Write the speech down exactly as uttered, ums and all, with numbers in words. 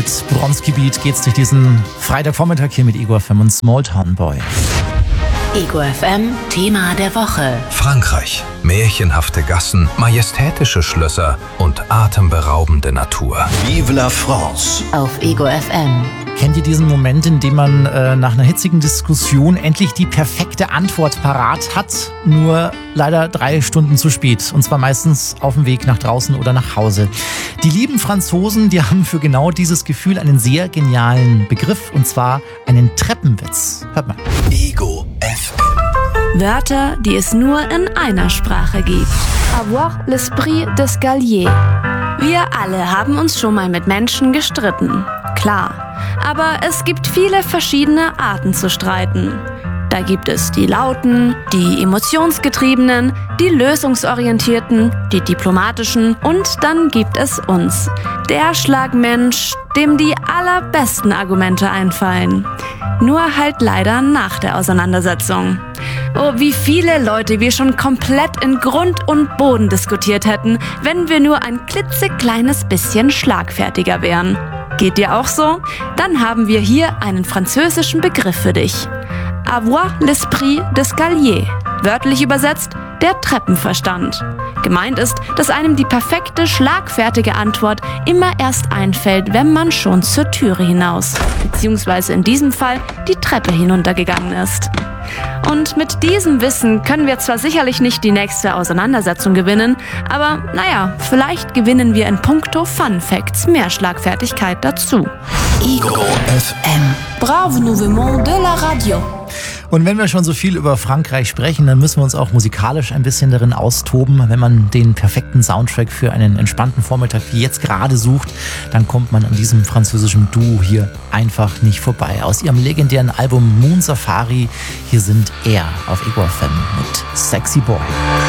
mit Bronski Beat geht's durch diesen Freitagvormittag hier mit Ego F M und Small Town Boy. Ego F M, Thema der Woche. Frankreich. Märchenhafte Gassen, majestätische Schlösser und atemberaubende Natur. Vive la France. Auf Ego F M. Kennt ihr diesen Moment, in dem man äh, nach einer hitzigen Diskussion endlich die perfekte Antwort parat hat, nur leider drei Stunden zu spät, und zwar meistens auf dem Weg nach draußen oder nach Hause? Die lieben Franzosen, die haben für genau dieses Gefühl einen sehr genialen Begriff, und zwar einen Treppenwitz. Hört mal. Ego F M. Wörter, die es nur in einer Sprache gibt. Avoir l'esprit d'escalier. Wir alle haben uns schon mal mit Menschen gestritten. Klar. Aber es gibt viele verschiedene Arten zu streiten. Da gibt es die Lauten, die Emotionsgetriebenen, die Lösungsorientierten, die Diplomatischen und dann gibt es uns. Der Schlagmensch, dem die allerbesten Argumente einfallen. Nur halt leider nach der Auseinandersetzung. Oh, wie viele Leute wir schon komplett in Grund und Boden diskutiert hätten, wenn wir nur ein klitzekleines bisschen schlagfertiger wären. Geht dir auch so? Dann haben wir hier einen französischen Begriff für dich. Avoir l'esprit d'escalier. Wörtlich übersetzt, der Treppenverstand. Gemeint ist, dass einem die perfekte, schlagfertige Antwort immer erst einfällt, wenn man schon zur Türe hinaus, beziehungsweise in diesem Fall die Treppe hinuntergegangen ist. Und mit diesem Wissen können wir zwar sicherlich nicht die nächste Auseinandersetzung gewinnen, aber naja, vielleicht gewinnen wir in puncto Fun Facts mehr Schlagfertigkeit dazu. Ego F M. Brave Mouvement de la Radio. Und wenn wir schon so viel über Frankreich sprechen, dann müssen wir uns auch musikalisch ein bisschen darin austoben. Wenn man den perfekten Soundtrack für einen entspannten Vormittag wie jetzt gerade sucht, dann kommt man an diesem französischen Duo hier einfach nicht vorbei. Aus ihrem legendären Album Moon Safari, hier sind Er auf Ego F M mit Sexy Boy.